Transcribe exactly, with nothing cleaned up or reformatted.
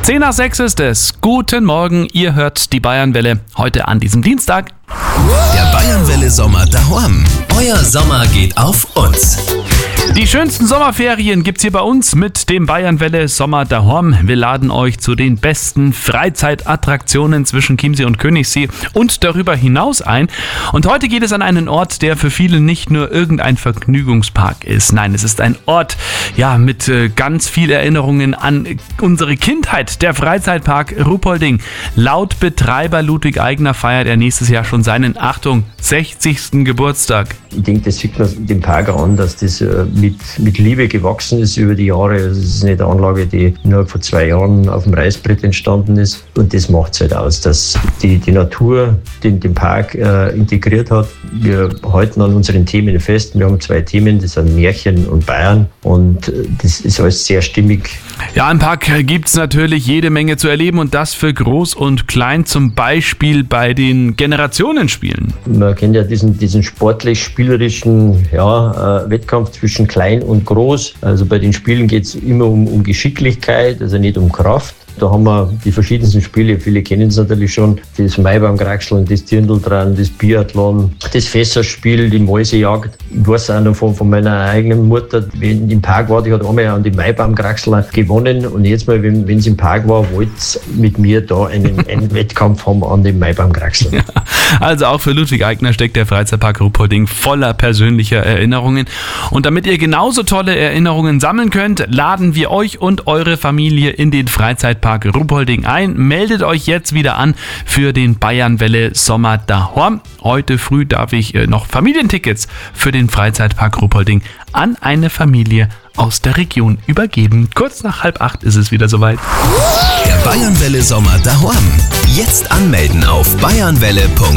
Zehn nach sechs ist es. Guten Morgen, ihr hört die Bayernwelle heute an diesem Dienstag. Der Bayernwelle Sommer daheim. Euer Sommer geht auf uns. Die schönsten Sommerferien gibt's hier bei uns mit dem Bayernwelle Sommer daheim. Wir laden euch zu den besten Freizeitattraktionen zwischen Chiemsee und Königssee und darüber hinaus ein. Und heute geht es an einen Ort, der für viele nicht nur irgendein Vergnügungspark ist. Nein, es ist ein Ort, ja, mit äh, ganz viel Erinnerungen an unsere Kindheit. Der Freizeitpark Ruppolding. Laut Betreiber Ludwig Eigner feiert er nächstes Jahr schon seinen, Achtung, sechzigsten Geburtstag. Ich denke, das sieht man dem Park an, dass das äh, mit, mit Liebe gewachsen ist über die Jahre. Also es ist nicht eine Anlage, die innerhalb von zwei Jahren auf dem Reißbrett entstanden ist. Und das macht es halt aus, dass die, die Natur den, den Park äh, integriert hat. Wir halten an unseren Themen fest. Wir haben zwei Themen, das sind Märchen und Bayern. Und äh, das ist alles sehr stimmig. Ja, im Park gibt es natürlich jede Menge zu erleben und das für Groß und Klein, zum Beispiel bei den Generationenspielen. Man kennt ja diesen, diesen sportlich-spielerischen ja, äh, Wettkampf zwischen Klein und Groß. Also bei den Spielen geht es immer um, um Geschicklichkeit, also nicht um Kraft. Da haben wir die verschiedensten Spiele, viele kennen es natürlich schon, das Maibaumkraxeln, das Dirndl-Dran, das Biathlon, das Fässerspiel, die Mäusejagd. Ich weiß auch noch von, von meiner eigenen Mutter, wenn im Park war, die hat einmal an die Maibaumkraxler gewonnen und jetzt mal, wenn, wenn sie im Park war, wollte sie mit mir da einen, einen Wettkampf haben an dem Maibaumkraxler. Ja, also auch für Ludwig Eigner steckt der Freizeitpark Ruppolding voller persönlicher Erinnerungen. Und damit ihr genauso tolle Erinnerungen sammeln könnt, laden wir euch und eure Familie in den Freizeitpark Ruppolding ein. Meldet euch jetzt wieder an für den Bayernwelle Sommer daheim. Heute früh darf ich noch Familientickets für den Freizeitpark Ruppolding an eine Familie aus der Region übergeben. Kurz nach halb acht ist es wieder soweit. Der Bayernwelle Sommer daheim. Jetzt anmelden auf bayernwelle punkt